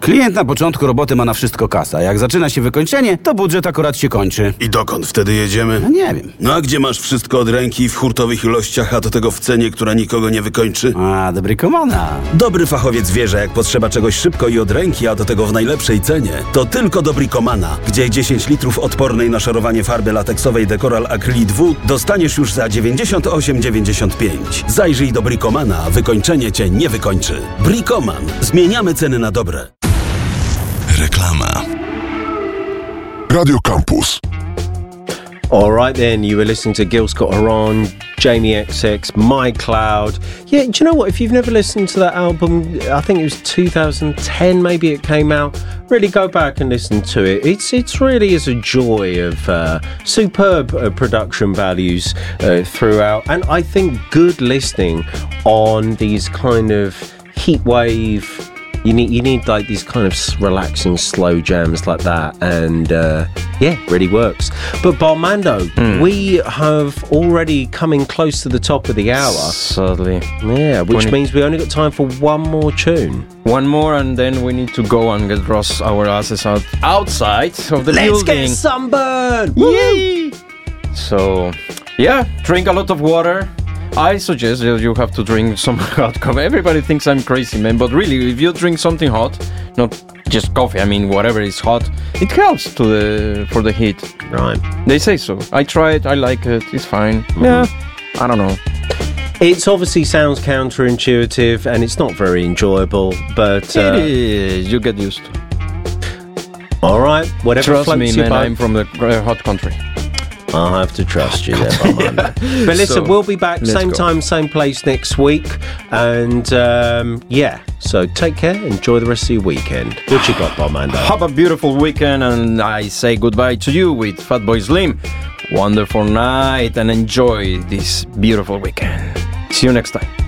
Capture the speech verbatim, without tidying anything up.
Klient na początku roboty ma na wszystko kasa. Jak zaczyna się wykończenie, to budżet akurat się kończy. I dokąd wtedy jedziemy? No nie wiem. No a gdzie masz wszystko od ręki w hurtowych ilościach, a do tego w cenie, która nikogo nie wykończy? A, do Bricomana. Dobry fachowiec wie, że jak potrzeba czegoś szybko i od ręki, a do tego w najlepszej cenie, to tylko do Bricomana, gdzie dziesięć litrów odpornej na szorowanie farby lateksowej Decoral Acrylic dwa dostaniesz już za dziewięćdziesiąt osiem dziewięćdziesiąt pięć. Zajrzyj do Bricomana, wykończenie cię nie wykończy. Bricoman. Zmieniamy ceny na dobre. Reklama. Radio Campus. All right then, you were listening to Gil Scott-Heron, Jamie X X, My Cloud. Yeah, do you know what? If you've never listened to that album, I think it was two thousand ten, maybe it came out. Really go back and listen to it. It's it's really is a joy of uh, superb uh, production values uh, throughout, and I think good listening on these kind of heatwave. You need you need like these kind of relaxing slow jams like that, and uh, yeah, really works. But Barmando, mm. we have already coming close to the top of the hour. Sadly, yeah, which means we only got time for one more tune. One more, and then we need to go and get Ross our asses out outside of the Let's building. Let's get sunburned! Yay! So, yeah, drink a lot of water. I suggest that you have to drink some hot coffee. Everybody thinks I'm crazy, man, but really, if you drink something hot, not just coffee, I mean, whatever is hot, it helps to the for the heat. Right. They say so. I try it, I like it, it's fine. Mm-hmm. Yeah, I don't know. It obviously sounds counterintuitive, and it's not very enjoyable, but... Uh, it is. You get used to it. All right, whatever Trust floats me, your man, boat. I'm from the uh, hot country. I'll have to trust you there, Barmando. But listen, So, we'll be back same go. time, same place next week. And um, yeah, so take care. Enjoy the rest of your weekend. What you got, Barmando? Have a beautiful weekend, and I say goodbye to you with Fatboy Slim. Wonderful night, and enjoy this beautiful weekend. See you next time.